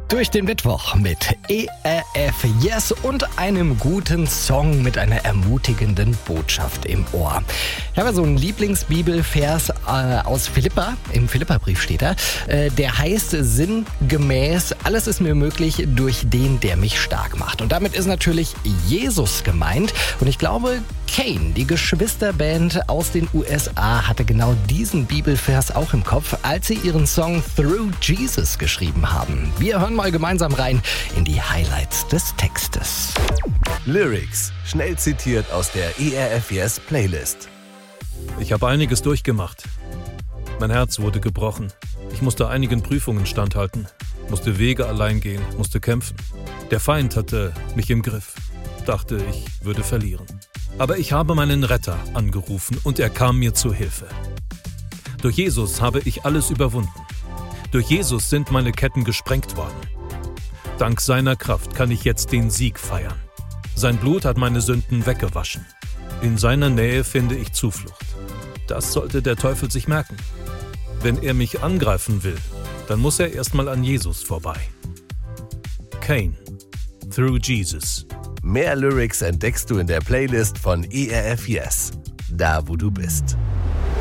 Durch den Mittwoch mit ERF Yes und einem guten Song mit einer ermutigenden Botschaft im Ohr. Ich habe so einen Lieblingsbibelvers aus Philippa, im Philipperbrief steht er, der heißt sinngemäß, alles ist mir möglich durch den, der mich stark macht. Und damit ist natürlich Jesus gemeint. Und ich glaube, Kane, die Geschwisterband aus den USA, hatte genau diesen Bibelvers auch im Kopf, als sie ihren Song Through Jesus geschrieben haben. Wir hören mal gemeinsam rein in die Highlights des Textes. Lyrics, schnell zitiert aus der ERF Yes Playlist. Ich habe einiges durchgemacht. Mein Herz wurde gebrochen. Ich musste einigen Prüfungen standhalten, musste Wege allein gehen, musste kämpfen. Der Feind hatte mich im Griff, dachte, ich würde verlieren. Aber ich habe meinen Retter angerufen und er kam mir zu Hilfe. Durch Jesus habe ich alles überwunden. Durch Jesus sind meine Ketten gesprengt worden. Dank seiner Kraft kann ich jetzt den Sieg feiern. Sein Blut hat meine Sünden weggewaschen. In seiner Nähe finde ich Zuflucht. Das sollte der Teufel sich merken. Wenn er mich angreifen will, dann muss er erstmal an Jesus vorbei. Kane, Through Jesus. Mehr Lyrics entdeckst du in der Playlist von ERF Yes, da wo du bist.